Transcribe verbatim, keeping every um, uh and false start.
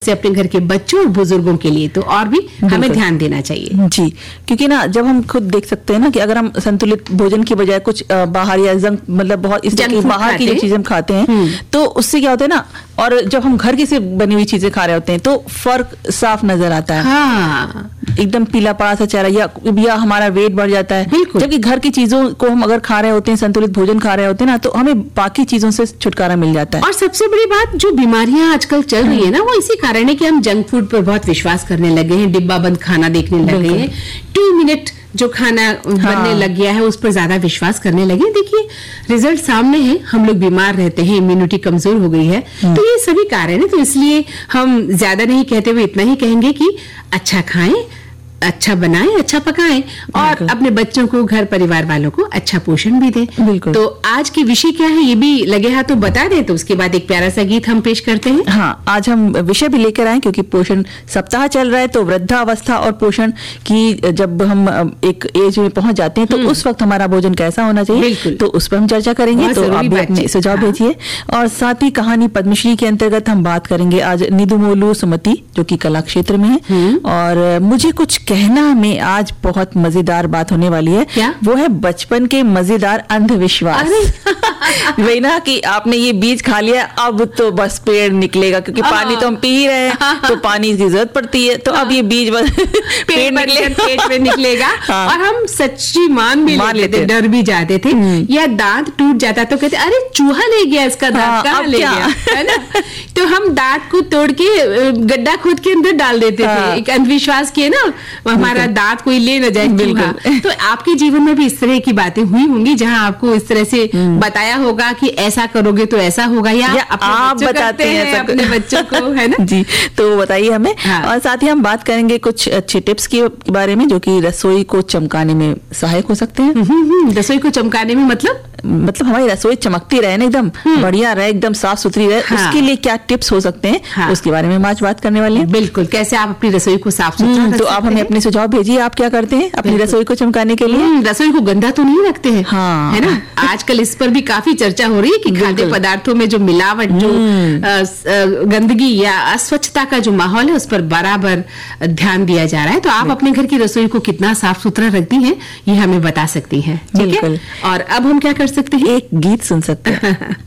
से अपने घर के बच्चों और बुजुर्गों के लिए तो और भी हमें ध्यान देना चाहिए। जी, क्योंकि ना जब हम खुद देख सकते हैं ना कि अगर हम संतुलित भोजन की बजाय कुछ बाहर या जंक मतलब बहुत इस तरह की बाहर की जो चीजें हम खाते हैं तो उससे क्या होता है ना, और जब हम घर की से बनी हुई चीजें खा रहे होते हैं तो फर्क साफ नजर आता है। हाँ। एकदम पीला पड़ा सा चेहरा या, या हमारा वेट बढ़ जाता है। जबकि घर की चीजों को हम अगर खा रहे होते हैं, संतुलित भोजन खा रहे होते हैं ना, तो हमें बाकी चीजों से छुटकारा मिल जाता है। और सबसे बड़ी बात, जो बीमारियां आजकल चल रही है ना, वो इसी कारण है कि हम जंक फूड पर बहुत विश्वास करने लगे हैं, डिब्बा बंद खाना देखने लगे हैं, टू मिनट जो खाना बनने हाँ। लग गया है उस पर ज्यादा विश्वास करने लगे। देखिए रिजल्ट सामने है, हम लोग बीमार रहते हैं, इम्यूनिटी कमजोर हो गई है, तो ये सभी कारण है। तो इसलिए हम ज्यादा नहीं कहते हुए इतना ही कहेंगे कि अच्छा खाएं, अच्छा बनाएं, अच्छा पकाएं और अपने बच्चों को, घर परिवार वालों को अच्छा पोषण भी दें। तो आज की विषय क्या है ये भी लगे हाथ तो बता दें, तो उसके बाद एक प्यारा सा गीत हम पेश करते हैं। हाँ, आज हम विषय भी लेकर आए क्योंकि पोषण सप्ताह चल रहा है, तो वृद्धावस्था और पोषण की जब हम एक एज में पहुंच जाते हैं तो उस वक्त हमारा भोजन कैसा होना चाहिए, तो उस पर हम चर्चा करेंगे। तो आप भी अपने सुझाव भेजिए। और साथ ही कहानी पद्मश्री के अंतर्गत हम बात करेंगे आज निदुमोलू सुमति, जो की कला क्षेत्र में है। और मुझे कुछ कहना में आज बहुत मजेदार बात होने वाली है। क्या? वो है बचपन के मजेदार अंधविश्वास। वही ना कि आपने ये बीज खा लिया, अब तो बस पेड़ निकलेगा, क्योंकि पानी तो हम पी ही रहे हैं तो पानी की जरूरत पड़ती है, तो अब ये बीज बस पेड़ निकले, पेट में निकलेगा। और हम सच्ची मान भी लेते, डर भी जाते थे। या दांत टूट जाता तो कहते अरे चूहा ले गया इसका दांत, कहाँ ले गया, है ना। तो हम दांत को तोड़ के गड्ढा खोद के अंदर डाल देते थे, एक अंधविश्वास किए ना, हमारा दांत कोई ले न जाए चूहा। तो आपके जीवन में भी इस तरह की बातें हुई होंगी जहां आपको इस तरह से बताया होगा कि ऐसा करोगे तो ऐसा होगा, या, या आप बताते हैं, हैं अपने बच्चों को, है ना। जी, तो बताइए हमें। हाँ। और साथ ही हम बात करेंगे कुछ अच्छे टिप्स के बारे में जो कि रसोई को चमकाने में सहायक हो सकते हैं। रसोई को चमकाने में मतलब मतलब हमारी रसोई चमकती रहे ना, एकदम बढ़िया रहे, एकदम साफ सुथरी रहे। हाँ। उसके लिए क्या टिप्स हो सकते हैं, हाँ। उसके बारे में हम आज बात करने वाले हैं। बिल्कुल, कैसे आप अपनी रसोई को साफ सुथरा, तो आप हमें अपने सुझाव भेजिए, आप क्या करते हैं अपनी रसोई को चमकाने के लिए। रसोई को गंदा तो नहीं रखते हैं, हाँ। है ना। आजकल इस पर भी काफी चर्चा हो रही है कि खाद्य पदार्थों में जो मिलावट, जो गंदगी या अस्वच्छता का जो माहौल है उस पर बराबर ध्यान दिया जा रहा है। तो आप अपने घर की रसोई को कितना साफ सुथरा रखती हैं ये हमें बता सकती हैं, ठीक है। और अब हम क्या कर सकते हैं, एक गीत सुन सकते हैं।